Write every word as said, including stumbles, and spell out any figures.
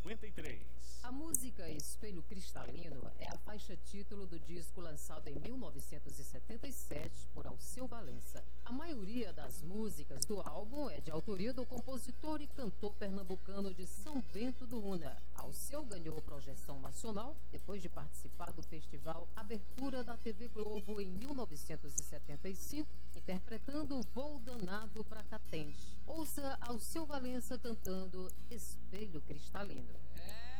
cinquenta e três. A música Espelho Cristalino é a faixa título do disco lançado em mil novecentos e setenta e sete por Alceu Valença. A maioria das músicas do álbum é de autoria do compositor e cantor pernambucano de São Bento do Una. Alceu ganhou projeção nacional depois de participar do festival Abertura da T V Globo em mil novecentos e setenta e cinco, interpretando Voo Danado pra Catende. Ouça Alceu Valença cantando Espelho Cristalino.